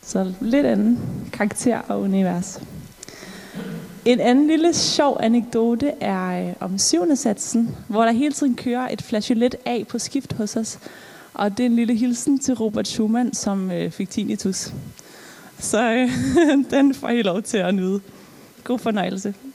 Så lidt anden karakter og univers. En anden lille sjov anekdote er om 7. satsen, hvor der hele tiden kører et flageolet af på skift hos os. Og det er en lille hilsen til Robert Schumann, som fik tinnitus. Så den får I lov til at nyde. God fornøjelse.